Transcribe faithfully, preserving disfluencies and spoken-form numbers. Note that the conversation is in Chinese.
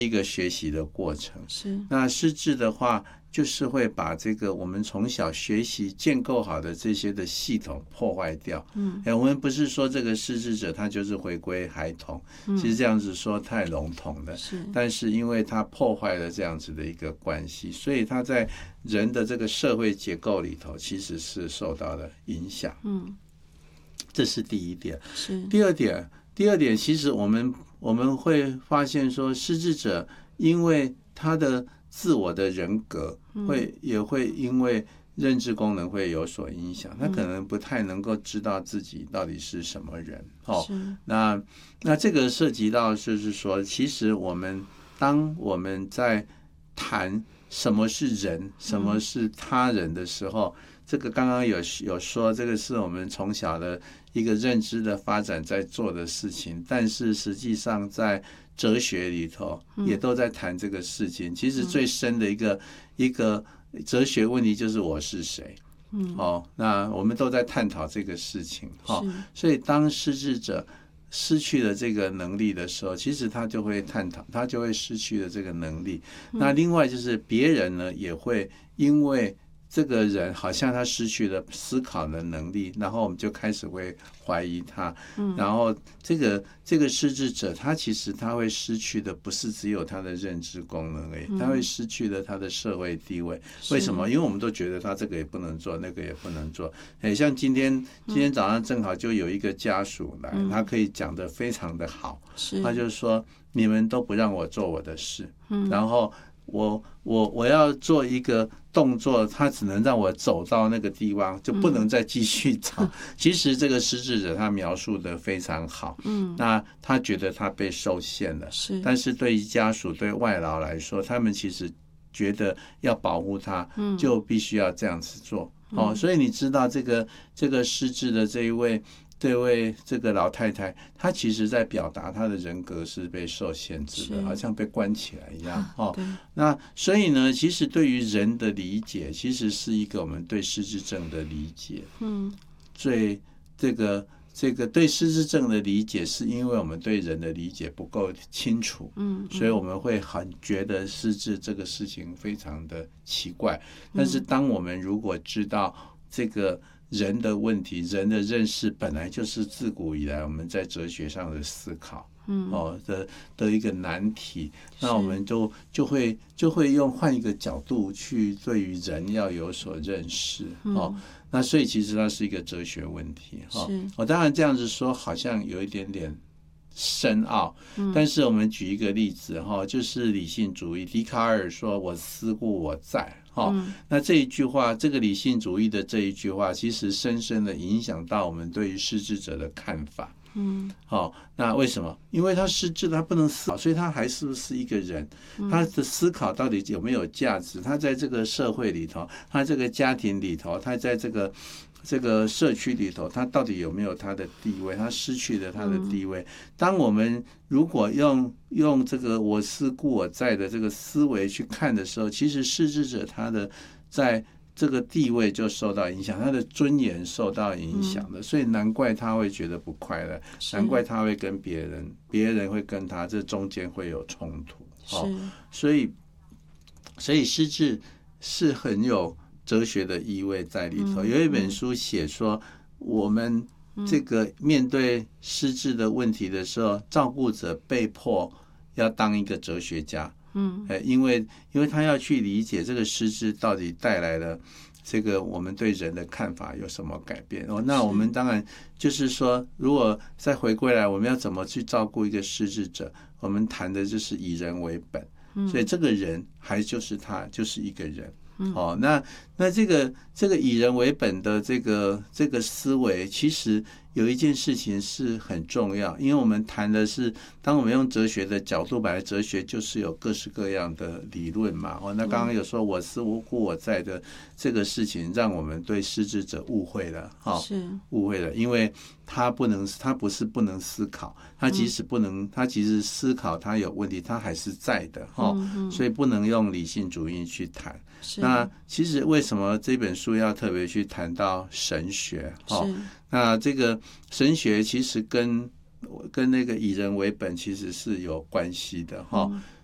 一个学习的过程。 是， 那失智的话，就是会把这个我们从小学习建构好的这些的系统破坏掉。 嗯， 哎，我们不是说这个失智者他就是回归孩童， 嗯其实这样子说太笼统了。 是， 但是因为他破坏了这样子的一个关系，所以他在人的这个社会结构里头其实是受到了影响。 嗯， 这是第一点。 是， 第二点，第二点，其实我们我们会发现说，失智者因为他的自我的人格会也会因为认知功能会有所影响，他可能不太能够知道自己到底是什么人。哦，那那这个涉及到就是说，其实我们当我们在谈什么是人，什么是他人的时候，这个刚刚有有说，这个是我们从小的一个认知的发展在做的事情，但是实际上在哲学里头也都在谈这个事情。其实最深的一个一个哲学问题就是我是谁。嗯，哦，那我们都在探讨这个事情。哦，所以当失智者失去了这个能力的时候，其实他就会探讨，他就会失去了这个能力。那另外就是别人呢，也会因为这个人好像他失去了思考的能力，然后我们就开始会怀疑他。然后这个这个失智者，他其实他会失去的不是只有他的认知功能而已，他会失去了他的社会地位。为什么？因为我们都觉得他这个也不能做，那个也不能做。哎，像今天今天早上正好就有一个家属来，他可以讲得非常的好，他就说你们都不让我做我的事，然后我我我要做一个动作，他只能让我走到那个地方，就不能再继续找。嗯、其实这个失智者他描述的非常好，嗯，那他觉得他被受限了，是，但是对于家属对外劳来说，他们其实觉得要保护他，嗯，就必须要这样子做。哦，所以你知道这个这个失智的这一位。这位这个老太太，她其实在表达她的人格是被受限制的，好像被关起来一样。哦，那所以呢，其实对于人的理解，其实是一个我们对失智症的理解。嗯，最这个这个对失智症的理解，是因为我们对人的理解不够清楚。嗯，所以我们会很觉得失智这个事情非常的奇怪。但是当我们如果知道这个人的问题，人的认识本来就是自古以来我们在哲学上的思考，嗯，哦的的一个难题。那我们就就会就会用换一个角度去对于人要有所认识。哦，那所以其实它是一个哲学问题。哈，我当然这样子说好像有一点点深奥，但是我们举一个例子哈，就是理性主义，笛卡尔说我思故我在。好，那这一句话，这个理性主义的这一句话，其实深深的影响到我们对于失智者的看法。嗯，好，那为什么？因为他失智，他不能思考，所以他还是不是一个人？他的思考到底有没有价值？他在这个社会里头，他这个家庭里头，他在这个这个社区里头，他到底有没有他的地位？他失去了他的地位。当我们如果用用这个我思故我在的这个思维去看的时候，其实失智者他的在这个地位就受到影响，他的尊严受到影响的，所以难怪他会觉得不快乐，难怪他会跟别人，别人会跟他，这中间会有冲突。哦，所以所以失智是很有哲学的意味在里头。有一本书写说，我们这个面对失智的问题的时候，照顾者被迫要当一个哲学家。嗯，因为因为他要去理解这个失智到底带来了这个我们对人的看法有什么改变。哦，那我们当然就是说，如果再回归来，我们要怎么去照顾一个失智者？我们谈的就是以人为本，所以这个人还就是他就是一个人。哦，那那这个这个以人为本的这个这个思维，其实有一件事情是很重要，因为我们谈的是，当我们用哲学的角度，本来哲学就是有各式各样的理论嘛。哦，那刚刚有说我思故我在的这个事情，让我们对失智者误会了，哈，是误会了，因为他不能，他不是不能思考，他即使不能，他即使思考他有问题，他还是在的，哈，所以不能用理性主义去谈。那其实为什么这本书要特别去谈到神学？哦，那这个神学其实跟跟那个以人为本其实是有关系的哈。